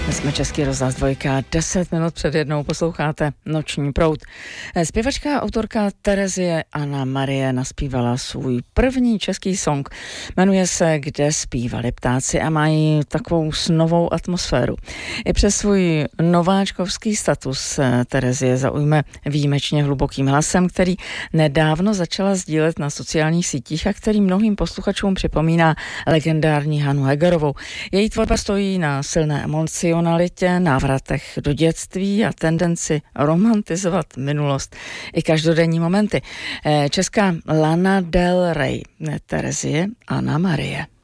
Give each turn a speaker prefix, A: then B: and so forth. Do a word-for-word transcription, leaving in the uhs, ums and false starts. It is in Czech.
A: My jsme Český rozhlas dvojka, deset minut před jednou posloucháte Noční proud. Zpěvačka a autorka Terezie Anna Marie naspívala svůj první český song. Jmenuje se Kde zpívali ptáci a mají takovou snovou atmosféru. I přes svůj nováčkovský status Terezie zaujme výjimečně hlubokým hlasem, který nedávno začala sdílet na sociálních sítích a který mnohým posluchačům připomíná legendární Hanu Hegerovou. Její tvorba stojí na silné emoci, návratech do dětství a tendenci romantizovat minulost i každodenní momenty. Česká Lana Del Rey, Terezie Anna Marie.